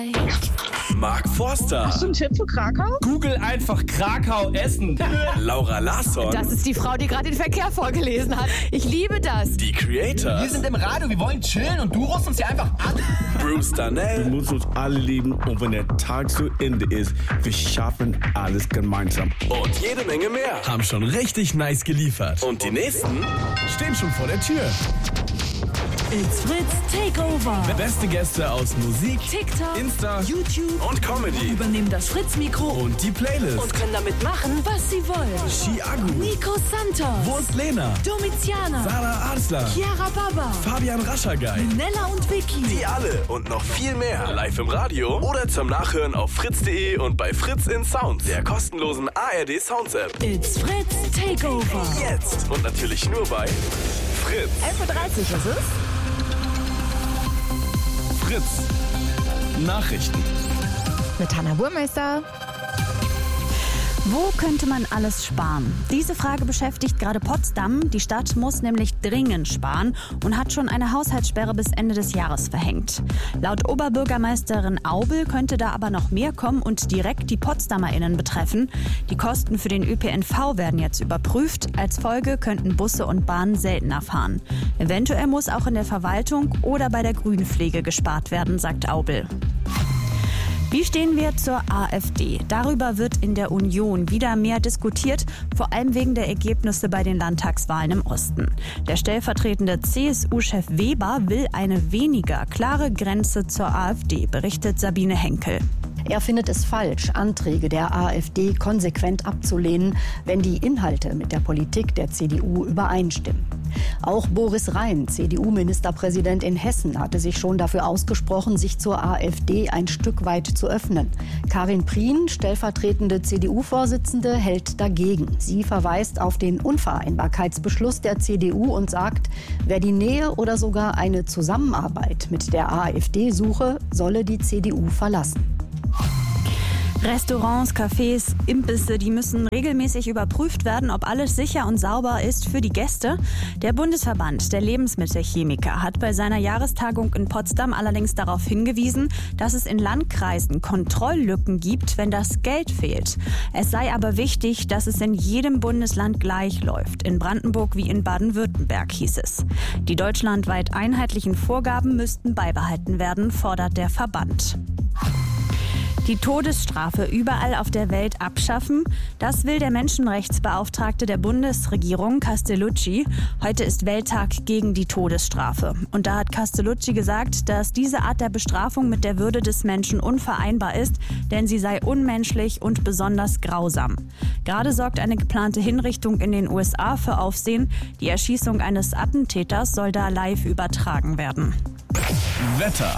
Mark Forster. Hast du einen Tipp für Krakau? Google einfach Krakau essen. Laura Larsson. Das ist die Frau, die gerade den Verkehr vorgelesen hat. Ich liebe das. Die Creators. Wir sind im Radio, wir wollen chillen und du rufst uns hier einfach an. Bruce Darnell. Wir müssen uns alle lieben und wenn der Tag zu Ende ist, wir schaffen alles gemeinsam. Und jede Menge mehr haben schon richtig nice geliefert. Und die nächsten stehen schon vor der Tür. It's Fritz Takeover. Beste Gäste aus Musik, TikTok, Insta, YouTube und Comedy. übernehmen das Fritz-Mikro Und die Playlist. und können damit machen, was sie wollen. Chiago. Nico Santos, Wurst Lena. Domiziana, Sarah Arslan. Chiara Baba, Fabian Raschagay. Nella und Vicky. Die alle und noch viel mehr live im Radio oder zum Nachhören auf fritz.de und bei Fritz in Sounds, der kostenlosen ARD Sounds App. It's Fritz Takeover. Jetzt und natürlich nur bei Fritz. 11.30 Uhr, was ist? Fritz. Nachrichten. Mit Hannah Burmeister. Wo könnte man alles sparen? Diese Frage beschäftigt gerade Potsdam. Die Stadt muss nämlich dringend sparen und hat schon eine Haushaltssperre bis Ende des Jahres verhängt. Laut Oberbürgermeisterin Aubel könnte da aber noch mehr kommen und direkt die PotsdamerInnen betreffen. Die Kosten für den ÖPNV werden jetzt überprüft. Als Folge könnten Busse und Bahnen seltener fahren. Eventuell muss auch in der Verwaltung oder bei der Grünpflege gespart werden, sagt Aubel. Wie stehen wir zur AfD? Darüber wird in der Union wieder mehr diskutiert, vor allem wegen der Ergebnisse bei den Landtagswahlen im Osten. Der stellvertretende CSU-Chef Weber will eine weniger klare Grenze zur AfD, berichtet Sabine Henkel. Er findet es falsch, Anträge der AfD konsequent abzulehnen, wenn die Inhalte mit der Politik der CDU übereinstimmen. Auch Boris Rhein, CDU-Ministerpräsident in Hessen, hatte sich schon dafür ausgesprochen, sich zur AfD ein Stück weit zu öffnen. Karin Prien, stellvertretende CDU-Vorsitzende, hält dagegen. Sie verweist auf den Unvereinbarkeitsbeschluss der CDU und sagt, wer die Nähe oder sogar eine Zusammenarbeit mit der AfD suche, solle die CDU verlassen. Restaurants, Cafés, Imbisse, die müssen regelmäßig überprüft werden, ob alles sicher und sauber ist für die Gäste. Der Bundesverband der Lebensmittelchemiker hat bei seiner Jahrestagung in Potsdam allerdings darauf hingewiesen, dass es in Landkreisen Kontrolllücken gibt, wenn das Geld fehlt. Es sei aber wichtig, dass es in jedem Bundesland gleich läuft. In Brandenburg wie in Baden-Württemberg, hieß es. Die deutschlandweit einheitlichen Vorgaben müssten beibehalten werden, fordert der Verband. Die Todesstrafe überall auf der Welt abschaffen, das will der Menschenrechtsbeauftragte der Bundesregierung, Castellucci. Heute ist Welttag gegen die Todesstrafe. Und da hat Castellucci gesagt, dass diese Art der Bestrafung mit der Würde des Menschen unvereinbar ist, denn sie sei unmenschlich und besonders grausam. Gerade sorgt eine geplante Hinrichtung in den USA für Aufsehen. Die Erschießung eines Attentäters soll da live übertragen werden. Wetter.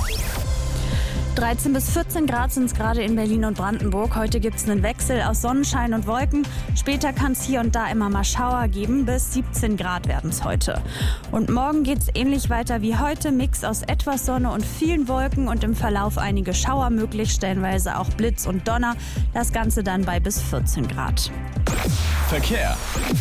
13 bis 14 Grad sind es gerade in Berlin und Brandenburg. Heute gibt es einen Wechsel aus Sonnenschein und Wolken. Später kann es hier und da immer mal Schauer geben. Bis 17 Grad werden es heute. Und morgen geht es ähnlich weiter wie heute. Mix aus etwas Sonne und vielen Wolken und im Verlauf einige Schauer möglich, stellenweise auch Blitz und Donner. Das Ganze dann bei bis 14 Grad. Verkehr.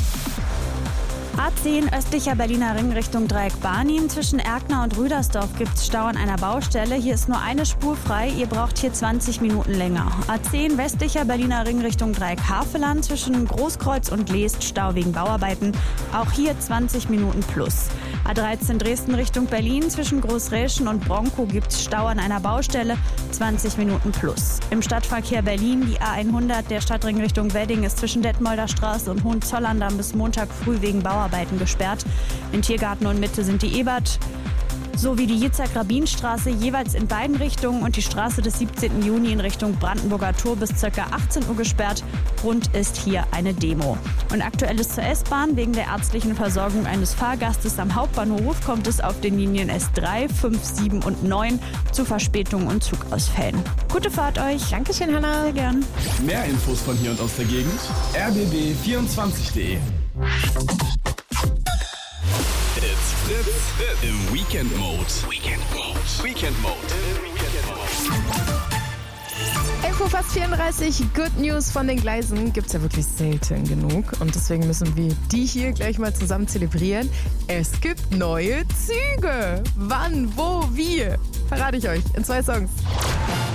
A10 östlicher Berliner Ring Richtung Dreieck Barnim. Zwischen Erkner und Rüdersdorf gibt es Stau an einer Baustelle. Hier ist nur eine Spur frei. Ihr braucht hier 20 Minuten länger. A10 westlicher Berliner Ring Richtung Dreieck Haveland. Zwischen Großkreuz und Leest Stau wegen Bauarbeiten. Auch hier 20 Minuten plus. A13 Dresden Richtung Berlin. Zwischen Großräschen und Bronkow gibt es Stau an einer Baustelle. 20 Minuten plus. Im Stadtverkehr Berlin die A100 der Stadtring Richtung Wedding ist zwischen Detmolder Straße und Hohenzollern bis Montag früh wegen Bauarbeiten gesperrt. In Tiergarten und Mitte sind die Ebert sowie die Jitzak-Rabin-Straße jeweils in beiden Richtungen und die Straße des 17. Juni in Richtung Brandenburger Tor bis ca. 18 Uhr gesperrt. Grund ist hier eine Demo. Und aktuell ist zur S-Bahn. Wegen der ärztlichen Versorgung eines Fahrgastes am Hauptbahnhof kommt es auf den Linien S3, 5, 7 und 9 zu Verspätungen und Zugausfällen. Gute Fahrt euch. Dankeschön, Hannah. Sehr gern. Mehr Infos von hier und aus der Gegend. rbb24.de. It's Fritz im Weekend Mode. Weekend Mode. 11 Uhr fast 34, Good News von den Gleisen gibt's ja wirklich selten genug. Und deswegen müssen wir die hier gleich mal zusammen zelebrieren. Es gibt neue Züge. Wann, wo, wie? Verrate ich euch in 2 Songs.